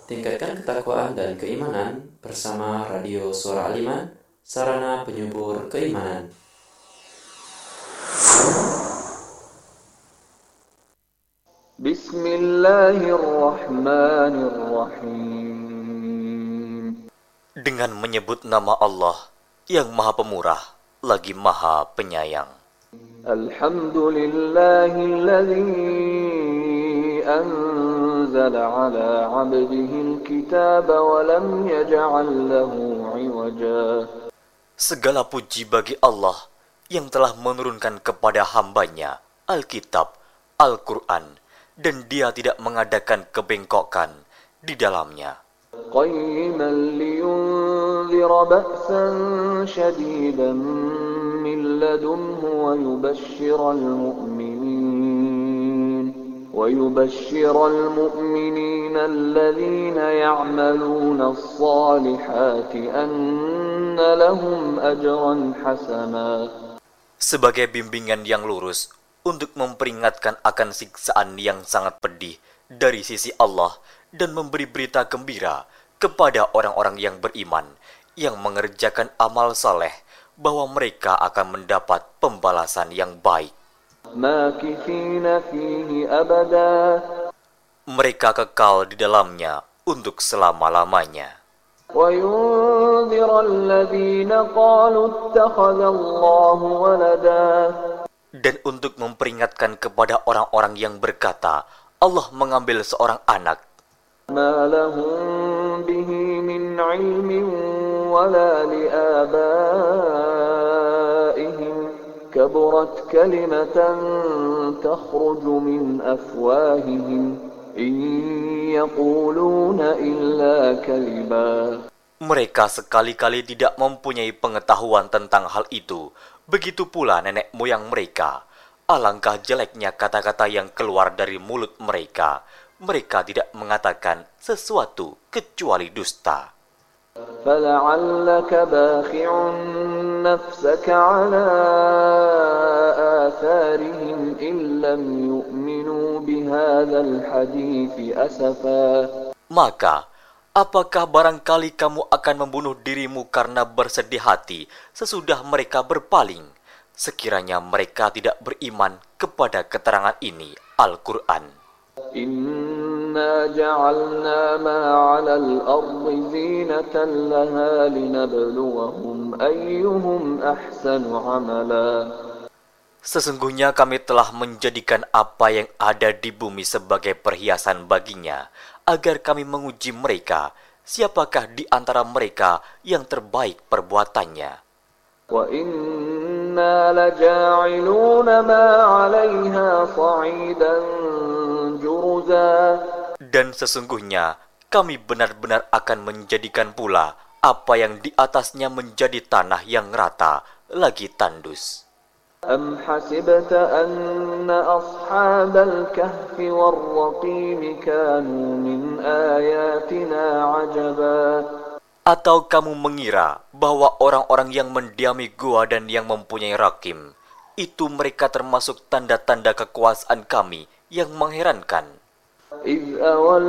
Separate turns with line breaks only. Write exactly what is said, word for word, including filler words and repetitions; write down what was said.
Tingkatkan ketakwaan dan keimanan bersama Radio Suara Al-Iman, sarana penyubur keimanan.
Bismillahirrahmanirrahim.
Dengan menyebut nama Allah yang Maha Pemurah lagi Maha Penyayang.
Alhamdulillahilladzi anzala ala 'abdihi al-kitaba wa lam yaj'al lahu 'iwaja.
Segala puji bagi Allah yang telah menurunkan kepada hambanya Alkitab, Al-Quran, dan dia tidak mengadakan kebengkokan di dalamnya.
Qayyiman liyunzira ba'san shadidan min ladunhu wa yubashshiral mu'minin wa yubashshiral mu'minina alladhina ya'maluna as-salihati anna lahum ajran hasana.
Sebagai bimbingan yang lurus untuk memperingatkan akan siksaan yang sangat pedih dari sisi Allah dan memberi berita gembira kepada orang-orang yang beriman yang mengerjakan amal saleh bahwa mereka akan mendapat pembalasan yang baik.
Makithina fihi abada.
Mereka kekal di dalamnya untuk selama-lamanya.
Wa yunzira alladhina qalu ittakhadha Allahu walada.
Dan untuk memperingatkan kepada orang-orang yang berkata Allah mengambil seorang anak.
Ma lahum bihi min ilmin wala liabaihim kaburat kalimatan takhruju min afwahihim in yaquluna illa kaliba.
Mereka sekali-kali tidak mempunyai pengetahuan tentang hal itu. Begitu pula nenek moyang mereka. Alangkah jeleknya kata-kata yang keluar dari mulut mereka. Mereka tidak mengatakan sesuatu kecuali dusta.
فَلَعَلَّكَ بَاخِعٌ نَفْسَكَ عَلَى آثَارِهِمْ إِن لَّمْ يُؤْمِنُوا بِهَذَا الْحَدِيثِ أَسَفًا.
Maka, apakah barangkali kamu akan membunuh dirimu karena bersedih hati sesudah mereka berpaling, sekiranya mereka tidak beriman kepada keterangan ini, Al-Quran.
Inna ja'alna ma 'alal ardi zinatan laha linabluwahum ayyuhum ahsanu 'amala.
Sesungguhnya kami telah menjadikan apa yang ada di bumi sebagai perhiasan baginya, agar kami menguji mereka, siapakah di antara mereka yang terbaik perbuatannya.
Wa inna laja'iluna ma 'alayha sa'idan juruza.
Dan sesungguhnya kami benar-benar akan menjadikan pula apa yang di atasnya menjadi tanah yang rata lagi tandus.
Am hasibta anna ashabal kahfi war-raqim kanu min ayatina 'ajaba.
Atau kamu mengira bahwa orang-orang yang mendiami gua dan yang mempunyai rakim, itu mereka termasuk tanda-tanda kekuasaan kami yang mengherankan.